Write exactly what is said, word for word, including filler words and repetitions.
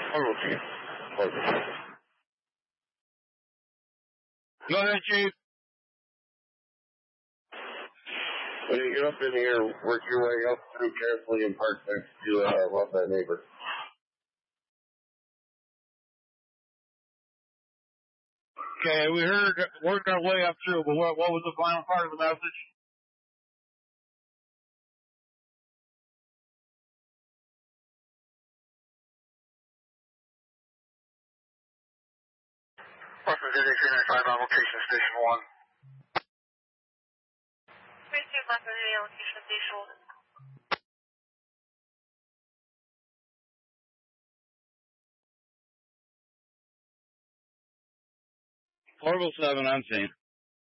Go ahead, Chief. When you get up in here, work your way up through carefully and park next to uh, love that neighbor. Okay, we heard, worked our way up through, but what, what was the final part of the message? Boston zero three nine five on location station one. three two Boston zero location station one. Portable seven, I'm seeing.